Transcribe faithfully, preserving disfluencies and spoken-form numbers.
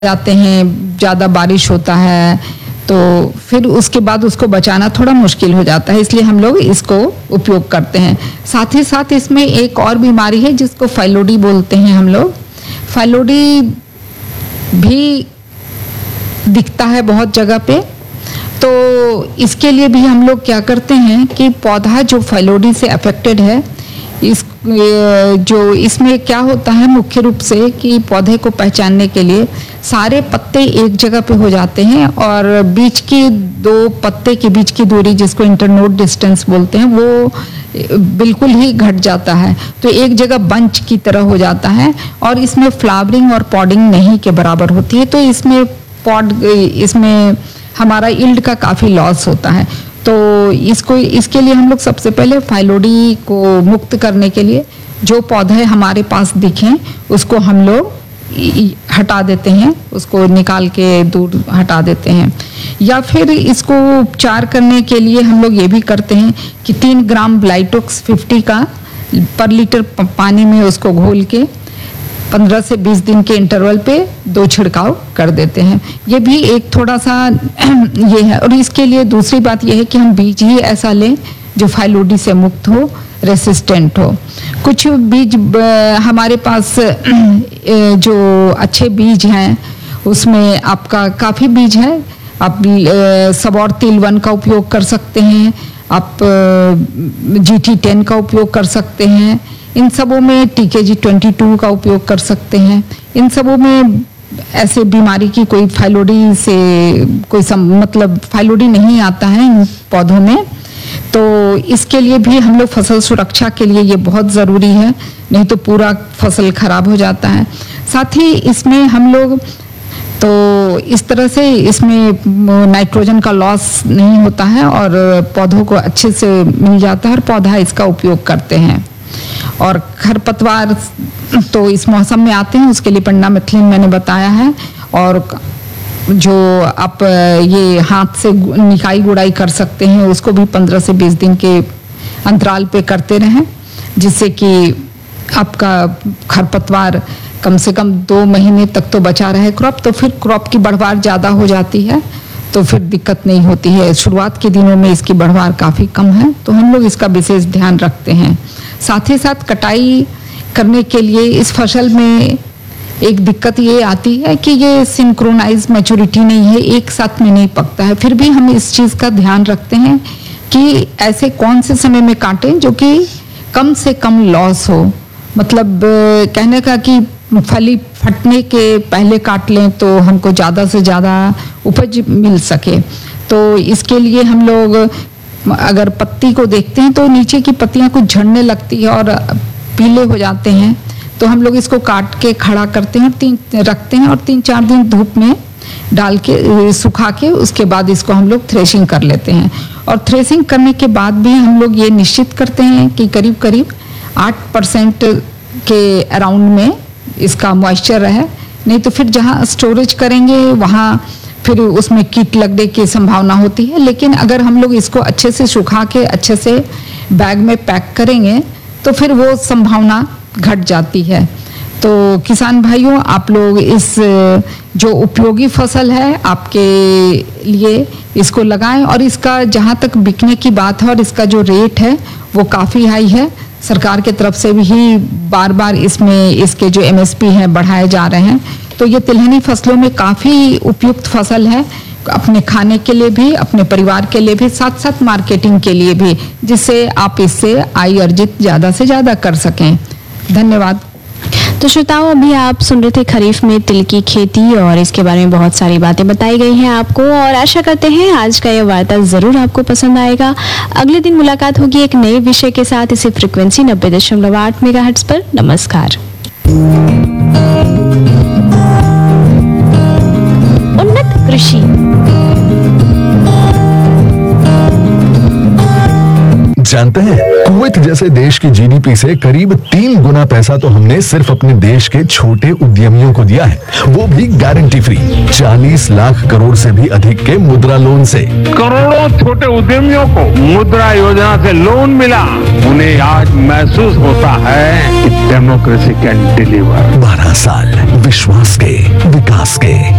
जाते हैं, ज़्यादा बारिश होता है तो फिर उसके बाद उसको बचाना थोड़ा मुश्किल हो जाता है, इसलिए हम लोग इसको उपयोग करते हैं। साथ ही साथ इसमें एक और बीमारी है जिसको फाइलोडी बोलते हैं हम लोग। फाइलोडी भी दिखता है बहुत जगह पे, तो इसके लिए भी हम लोग क्या करते हैं कि पौधा जो फाइलोडी से अफेक्टेड है, इस जो इसमें क्या होता है मुख्य रूप से कि पौधे को पहचानने के लिए सारे पत्ते एक जगह पे हो जाते हैं और बीच की दो पत्ते के बीच की दूरी जिसको इंटरनोड डिस्टेंस बोलते हैं वो बिल्कुल ही घट जाता है, तो एक जगह बंच की तरह हो जाता है और इसमें फ्लावरिंग और पॉडिंग नहीं के बराबर होती है, तो इसमें पॉड इसमें हमारा यील्ड का काफ़ी लॉस होता है। तो इसको इसके लिए हम लोग सबसे पहले फाइलोडी को मुक्त करने के लिए जो पौधे हमारे पास दिखें उसको हम लोग हटा देते हैं, उसको निकाल के दूर हटा देते हैं। या फिर इसको उपचार करने के लिए हम लोग ये भी करते हैं कि तीन ग्राम ब्लाइटोक्स फिफ्टी का पर लीटर पानी में उसको घोल के पंद्रह से बीस दिन के इंटरवल पे दो छिड़काव कर देते हैं। ये भी एक थोड़ा सा ये है। और इसके लिए दूसरी बात ये है कि हम बीज ही ऐसा लें जो फाइलोडी से मुक्त हो, रेसिस्टेंट हो। कुछ बीज हमारे पास जो अच्छे बीज हैं उसमें आपका काफ़ी बीज है, आप सबौर तिल वन का उपयोग कर सकते हैं, आप जी टी टेन का उपयोग कर सकते हैं, इन सबों में टी के जी ट्वेंटी टू का उपयोग कर सकते हैं। इन सबों में ऐसे बीमारी की कोई फाइलोडी से कोई सम, मतलब फाइलोडी नहीं आता है इन पौधों में, तो इसके लिए भी हम लोग फसल सुरक्षा के लिए ये बहुत ज़रूरी है, नहीं तो पूरा फसल खराब हो जाता है। साथ ही इसमें हम लोग तो इस तरह से इसमें नाइट्रोजन का लॉस नहीं होता है और पौधों को अच्छे से मिल जाता है और पौधा इसका उपयोग करते हैं। और खरपतवार तो इस मौसम में आते हैं, उसके लिए पेंडामिथलिन मैंने बताया है। और जो आप ये हाथ से निकाई गुड़ाई कर सकते हैं उसको भी पंद्रह से बीस दिन के अंतराल पे करते रहें, जिससे कि आपका खरपतवार कम से कम दो महीने तक तो बचा रहे क्रॉप, तो फिर क्रॉप की बढ़वार ज़्यादा हो जाती है तो फिर दिक्कत नहीं होती है। शुरुआत के दिनों में इसकी बढ़वार काफ़ी कम है, तो हम लोग इसका विशेष ध्यान रखते हैं। साथ ही साथ कटाई करने के लिए इस फसल में एक दिक्कत ये आती है कि ये सिंक्रोनाइज मैच्योरिटी नहीं है, एक साथ में नहीं पकता है। फिर भी हम इस चीज़ का ध्यान रखते हैं कि ऐसे कौन से समय में काटें जो कि कम से कम लॉस हो, मतलब कहने का कि फली फटने के पहले काट लें तो हमको ज़्यादा से ज़्यादा उपज मिल सके। तो इसके लिए हम लोग अगर पत्ती को देखते हैं तो नीचे की पत्तियां कुछ झड़ने लगती है और पीले हो जाते हैं, तो हम लोग इसको काट के खड़ा करते हैं और तीन रखते हैं और तीन चार दिन धूप में डाल के सुखा के उसके बाद इसको हम लोग थ्रेशिंग कर लेते हैं। और थ्रेशिंग करने के बाद भी हम लोग ये निश्चित करते हैं कि करीब करीब आठ परसेंट के अराउंड में इसका मॉइस्चर रहे, नहीं तो फिर जहाँ स्टोरेज करेंगे वहाँ फिर उसमें कीट लगने की संभावना होती है। लेकिन अगर हम लोग इसको अच्छे से सुखा के अच्छे से बैग में पैक करेंगे तो फिर वो संभावना घट जाती है। तो किसान भाइयों, आप लोग इस जो उपयोगी फसल है आपके लिए इसको लगाएं और इसका जहाँ तक बिकने की बात है और इसका जो रेट है वो काफ़ी हाई है। सरकार के तरफ से भी बार बार इसमें इसके जो एम एस पी हैं बढ़ाए जा रहे हैं, तो ये तिलहनी फसलों में काफ़ी उपयुक्त फसल है, अपने खाने के लिए भी, अपने परिवार के लिए भी, साथ साथ मार्केटिंग के लिए भी, जिससे आप इससे आय अर्जित ज़्यादा से ज़्यादा कर सकें। धन्यवाद। तो श्रोताओं, अभी आप सुन रहे थे खरीफ में तिल की खेती और इसके बारे में बहुत सारी बातें बताई गई हैं आपको, और आशा करते हैं आज का यह वार्ता ज़रूर आपको पसंद आएगा। अगले दिन मुलाकात होगी एक नए विषय के साथ, इसी फ्रिक्वेंसी नब्बे दशमलव आठ मेगाहर्ट्ज़ पर। नमस्कार। उन्नत कृषि जानते हैं, कुवैत जैसे देश की जीडीपी से करीब तीन गुना पैसा तो हमने सिर्फ अपने देश के छोटे उद्यमियों को दिया है, वो भी गारंटी फ्री। चालीस लाख करोड़ से भी अधिक के मुद्रा लोन से। करोड़ों छोटे उद्यमियों को मुद्रा योजना से लोन मिला। उन्हें आज महसूस होता है कि डेमोक्रेसी कैन डिलीवर। बारह साल विश्वास के, विकास के।